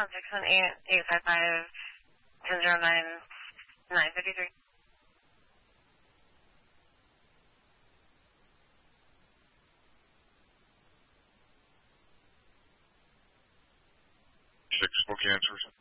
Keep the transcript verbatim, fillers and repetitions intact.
on six one eight, eight five five, ten zero nine, nine fifty-three. Six Spokane, source.